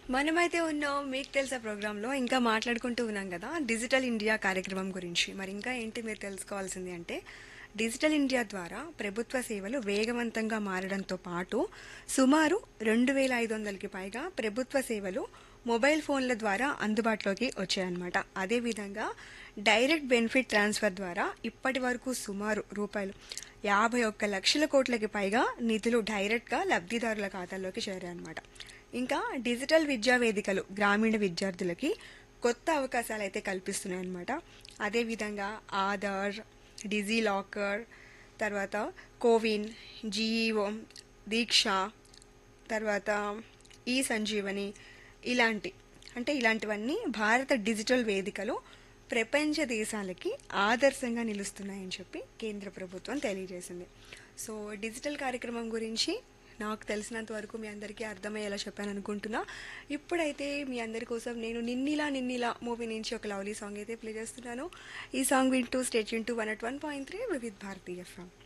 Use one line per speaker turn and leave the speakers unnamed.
మనమైతే ఉన్నాం మీకు తెలుసా ప్రోగ్రాంలో ఇంకా మాట్లాడుకుంటూ ఉన్నాం కదా డిజిటల్ ఇండియా కార్యక్రమం గురించి. మరి ఇంకా ఏంటి మీరు తెలుసుకోవాల్సింది అంటే డిజిటల్ ఇండియా ద్వారా ప్రభుత్వ సేవలు వేగవంతంగా మారడంతో పాటు సుమారు 2,500కి పైగా ప్రభుత్వ సేవలు మొబైల్ ఫోన్ల ద్వారా అందుబాటులోకి వచ్చాయన్నమాట. అదేవిధంగా డైరెక్ట్ బెనిఫిట్ ట్రాన్స్ఫర్ ద్వారా ఇప్పటి వరకు సుమారు రూపాయలు 51 లక్షల కోట్లకి పైగా నిధులు డైరెక్ట్గా లబ్ధిదారుల ఖాతాల్లోకి చేరాయన్నమాట. ఇంకా డిజిటల్ విద్యా వేదికలు గ్రామీణ విద్యార్థులకి కొత్త అవకాశాలు అయితే కల్పిస్తున్నాయన్నమాట. అదేవిధంగా ఆధార్, డిజీ లాకర్, తర్వాత కోవిన్, జీఈఓ, దీక్ష, తర్వాత ఈ సంజీవని ఇలాంటి ఇలాంటివన్నీ భారత డిజిటల్ వేదికలు ప్రపంచ దేశాలకి ఆదర్శంగా నిలుస్తున్నాయని చెప్పి కేంద్ర ప్రభుత్వం తెలియజేసింది. సో డిజిటల్ కార్యక్రమం గురించి నాకు తెలిసినంత వరకు మీ అందరికీ అర్థమయ్యేలా చెప్పాను అనుకుంటున్నా. ఇప్పుడైతే మీ అందరి కోసం నేను నిన్నిలా నిన్నిలా మూవీ నుంచి ఒక లవ్లీ సాంగ్ అయితే ప్లే చేస్తున్నాను. ఈ సాంగ్ వింటూ state Yoon to 101.3 Vividh Bharati FM.